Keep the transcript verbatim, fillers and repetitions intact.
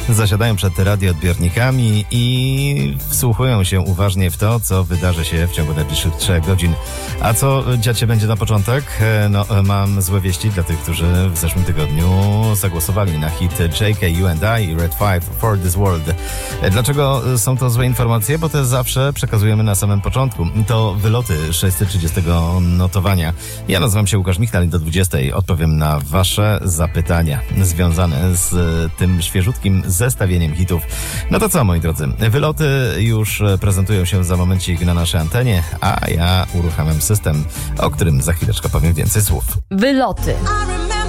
zasiadają przed radioodbiornikami i wsłuchują się uważnie w to, co wydarzy się w ciągu najbliższych trzech godzin. A co dziać się będzie na początek? No, mam złe wieści dla tych, którzy w zeszłym tygodniu zagłosowali na hit J K U and I, Red five, For This World. Dlaczego są to złe informacje? Bo te zawsze przekazujemy na samym początku. To wyloty sześćset trzydziestego notowania. Ja nazywam się Łukasz Michnal i do dwudziestej odpowiem na wasze zapytania związane z tym świeżutkim zestawieniem hitów. No to co, moi drodzy? Wyloty już prezentują się za momencik na naszej antenie, a ja uruchamiam system, o którym za chwileczkę powiem więcej słów. Wyloty.